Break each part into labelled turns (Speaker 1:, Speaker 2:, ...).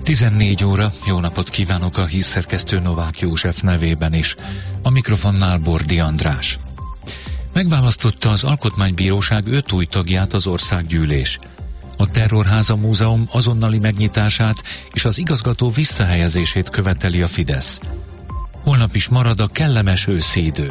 Speaker 1: 14 óra, jó napot kívánok a hírszerkesztő Novák József nevében is. A mikrofonnál Bordi András. Megválasztotta az Alkotmánybíróság 5 új tagját az Országgyűlés. A Terrorháza Múzeum azonnali megnyitását és az igazgató visszahelyezését követeli a Fidesz. Holnap is marad a kellemes őszi idő.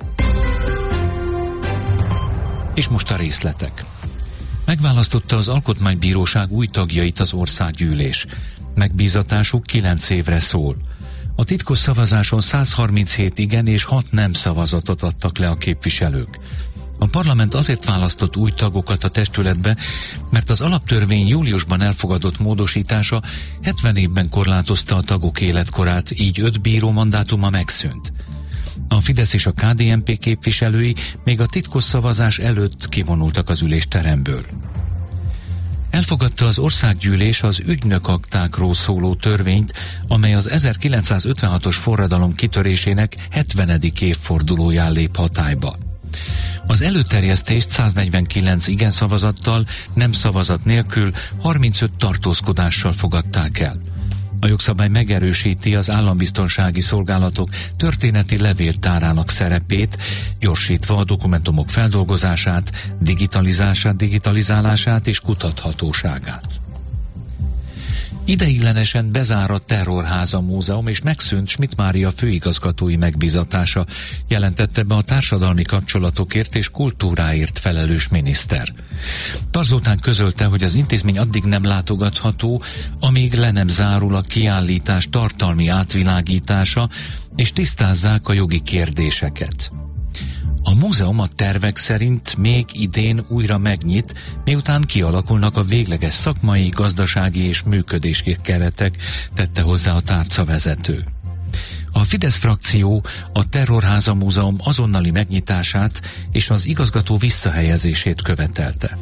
Speaker 1: És most a részletek. Megválasztotta az Alkotmánybíróság új tagjait az Országgyűlés. Megbízatásuk 9 évre szól. A titkos szavazáson 137 igen és 6 nem szavazatot adtak le a képviselők. A parlament azért választott új tagokat a testületbe, mert az alaptörvény júliusban elfogadott módosítása 70 évben korlátozta a tagok életkorát, így 5 bíró mandátuma megszűnt. A Fidesz és a KDNP képviselői még a titkos szavazás előtt kivonultak az ülésteremből. Elfogadta az Országgyűlés az ügynökaktákról szóló törvényt, amely az 1956-os forradalom kitörésének 70. évfordulóján lép hatályba. Az előterjesztést 149 igen szavazattal, nem szavazat nélkül 35 tartózkodással fogadták el. A jogszabály megerősíti az állambiztonsági szolgálatok történeti levéltárának szerepét, gyorsítva a dokumentumok feldolgozását, digitalizálását és kutathatóságát. Ideiglenesen bezár a Terrorháza Múzeum és megszűnt Schmidt Mária főigazgatói megbízatása, jelentette be a társadalmi kapcsolatokért és kultúráért felelős miniszter. Tarzoltán közölte, hogy az intézmény addig nem látogatható, amíg le nem zárul a kiállítás tartalmi átvilágítása, és tisztázzák a jogi kérdéseket. A múzeum a tervek szerint még idén újra megnyit, miután kialakulnak a végleges szakmai, gazdasági és működési keretek, tette hozzá a tárcavezető. A Fidesz frakció a Terrorháza Múzeum azonnali megnyitását és az igazgató visszahelyezését követelte.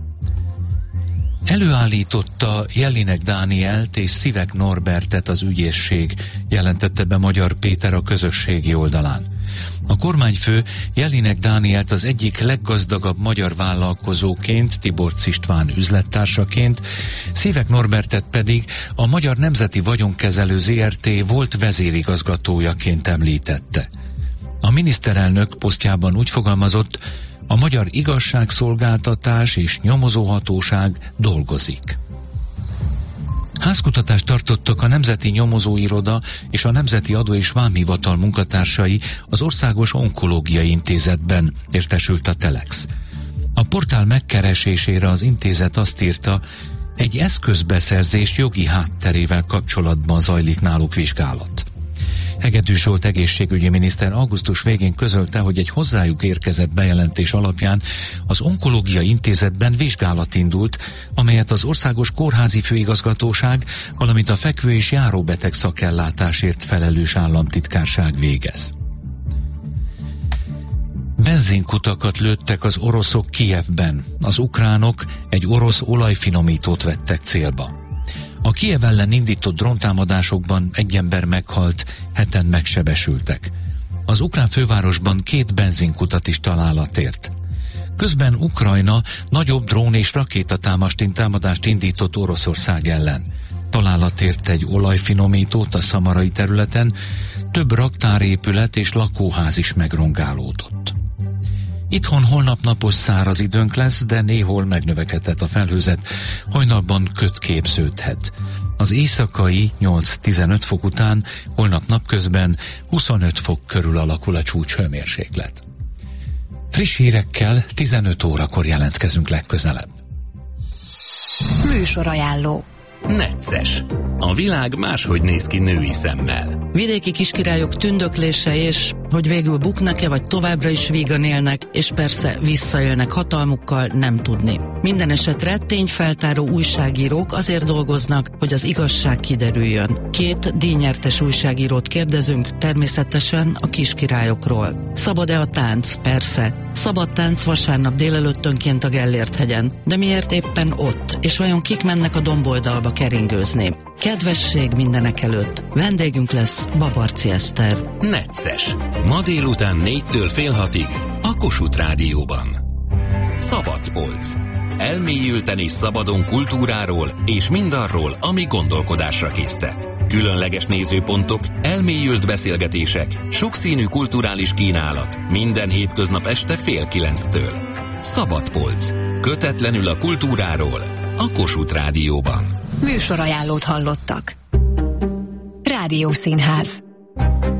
Speaker 1: Előállította Jelinek Dánielt és Szivek Norbertet az ügyészség, jelentette be Magyar Péter a közösségi oldalán. A kormányfő Jelinek Dánielt az egyik leggazdagabb magyar vállalkozóként, Tiborcs István üzlettársaként, Szivek Norbertet pedig a Magyar Nemzeti Vagyonkezelő Zrt. Volt vezérigazgatójaként említette. A miniszterelnök posztjában úgy fogalmazott, a magyar igazságszolgáltatás és nyomozóhatóság dolgozik. Házkutatást tartottak a Nemzeti Nyomozóiroda és a Nemzeti Adó- és Vámhivatal munkatársai az Országos Onkológiai Intézetben, értesült a Telex. A portál megkeresésére az intézet azt írta, egy eszközbeszerzés jogi hátterével kapcsolatban zajlik náluk vizsgálat. Hegedű Zsolt egészségügyi miniszter augusztus végén közölte, hogy egy hozzájuk érkezett bejelentés alapján az Onkológiai Intézetben vizsgálat indult, amelyet az Országos Kórházi Főigazgatóság, valamint a fekvő- és járóbeteg szakellátásért felelős államtitkárság végez. Benzinkutakat lőttek az oroszok Kijevben. Az ukránok egy orosz olajfinomítót vettek célba. A Kijev ellen indított dróntámadásokban egy ember meghalt, 7-en megsebesültek. Az ukrán fővárosban 2 benzinkutat is találat ért. Közben Ukrajna nagyobb drón- és rakétatámadást indított Oroszország ellen. Találat ért egy olajfinomítót a szamarai területen, több raktárépület és lakóház is megrongálódott. Itthon holnap napos száraz időnk lesz, de néhol megnövekedhet a felhőzet, hajnalban köd képződhet. Az éjszakai 8-15 fok után holnap napközben 25 fok körül alakul a csúcshőmérséklet. Friss hírekkel 15 órakor jelentkezünk legközelebb.
Speaker 2: Műsorajánló.
Speaker 3: Necces. A világ máshogy néz ki női szemmel.
Speaker 4: Vidéki kiskirályok tündöklése és hogy végül buknak-e vagy továbbra is vígan élnek, és persze visszaélnek hatalmukkal, nem tudni. Minden esetre tényfeltáró újságírók azért dolgoznak, hogy az igazság kiderüljön. 2 díjnyertes újságírót kérdezünk, természetesen a kiskirályokról. Szabad-e a tánc? Persze. Szabad tánc vasárnap délelőttönként a Gellért-hegyen. De miért éppen ott? És vajon kik mennek a domboldalba keringőzni? Kedvesség mindenek előtt. Vendégünk lesz Babarczy Eszter.
Speaker 3: Necces. Ma délután 4-től fél 6-ig a Kossuth Rádióban. Szabadpolc. elmélyülten és szabadon kultúráról és mindarról, ami gondolkodásra késztet. Különleges nézőpontok, elmélyült beszélgetések, sokszínű kulturális kínálat. Minden hétköznap este 8:30-től. Szabadpolc. Kötetlenül a kultúráról. A Kossuth Rádióban.
Speaker 2: Műsorajánlót hallottak. Rádiószínház.